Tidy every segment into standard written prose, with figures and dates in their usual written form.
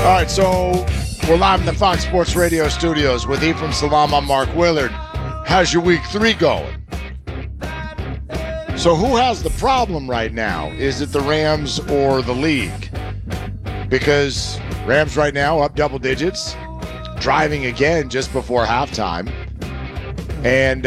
All right, so we're live in the Fox Sports Radio studios with Ephraim Salam. I'm Mark Willard. How's your week 3 going? So who has the problem right now? Is it the Rams or the league? Because Rams right now up double digits, driving again just before halftime. And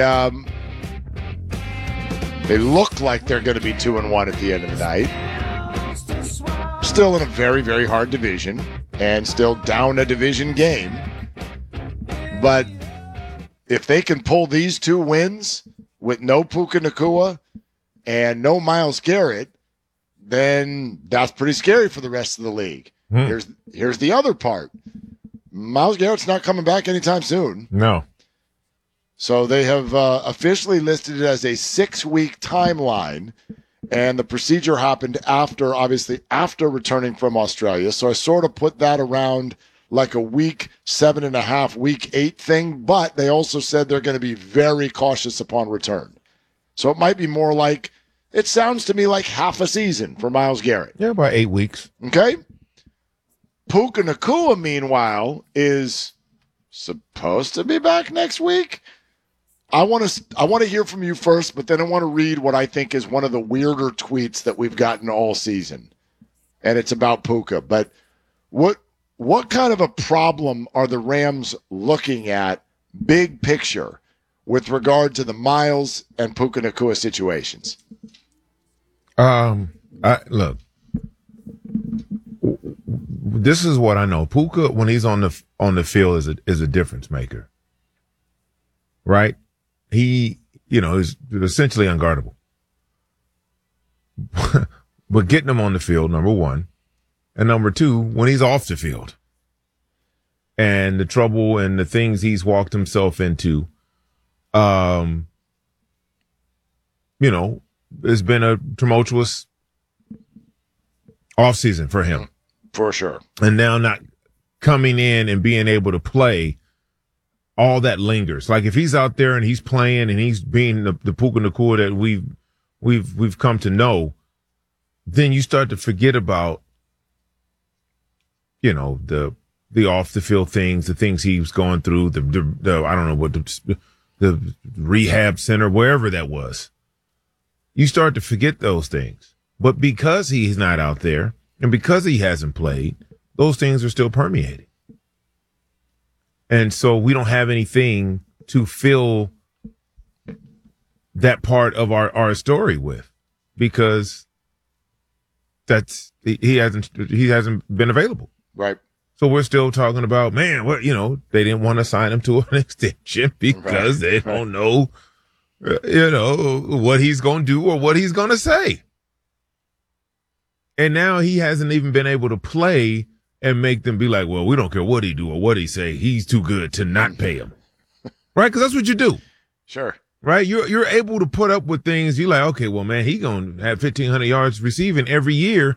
they look like they're going to be 2-1 at the end of the night. Still in a very, very hard division and still down a division game. But if they can pull these 2 wins with no Puka Nacua and no Myles Garrett, then that's pretty scary for the rest of the league. Here's the other part. Myles Garrett's not coming back anytime soon. No. So they have officially listed it as a 6-week timeline. And the procedure happened after returning from Australia. So I sort of put that around like a week 7.5, week 8 thing. But they also said they're going to be very cautious upon return. So it might be more like, it sounds to me like half a season for Myles Garrett. Yeah, about 8 weeks. Okay. Puka Nacua, meanwhile, is supposed to be back next week. I want to hear from you first, but then I want to read what I think is one of the weirder tweets that we've gotten all season, and it's about Puka. But what kind of a problem are the Rams looking at, big picture, with regard to the Myles and Puka Nacua situations? Look, this is what I know. Puka, when he's on the field, is a difference maker, right? He, is essentially unguardable. But getting him on the field, number one. And number two, when he's off the field. And the trouble and the things he's walked himself into, it's been a tumultuous offseason for him. For sure. And now not coming in and being able to play, all that lingers. Like if he's out there and he's playing and he's being the Puka Nacua that we've come to know, then you start to forget about, the off the field things, the things he was going through, the I don't know what the rehab center, wherever that was. You start to forget those things. But because he's not out there and because he hasn't played, those things are still permeating. And so we don't have anything to fill that part of our story with, because he hasn't been available. Right. So we're still talking about, man, they didn't want to sign him to an extension because they don't know, what he's going to do or what he's going to say. And now he hasn't even been able to play and make them be like, well, we don't care what he do or what he say. He's too good to not pay him. Right? Because that's what you do. Sure. Right? You're able to put up with things. You're like, okay, well, man, he going to have 1,500 yards receiving every year.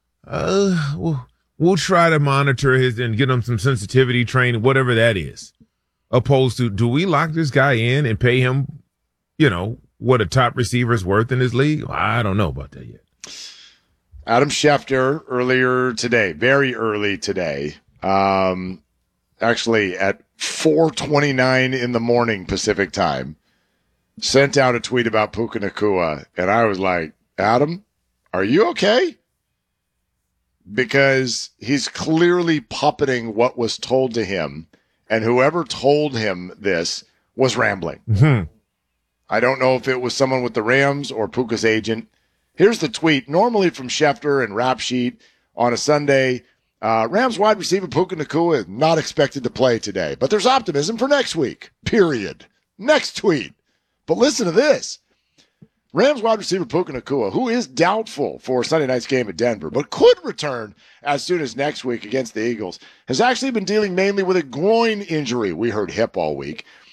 We'll try to monitor his and get him some sensitivity training, whatever that is. Opposed to, do we lock this guy in and pay him, what a top receiver is worth in this league? I don't know about that yet. Adam Schefter earlier today, very early today, actually at 4:29 in the morning Pacific time, sent out a tweet about Puka Nacua, and I was like, Adam, are you okay? Because he's clearly puppeting what was told to him, and whoever told him this was rambling. Mm-hmm. I don't know if it was someone with the Rams or Puka's agent. Here's the tweet, normally from Schefter and Rap Sheet on a Sunday. Rams wide receiver Puka Nacua is not expected to play today, but there's optimism for next week, period. Next tweet. But listen to this. Rams wide receiver Puka Nacua, who is doubtful for Sunday night's game at Denver, but could return as soon as next week against the Eagles, has actually been dealing mainly with a groin injury. We heard hip all week.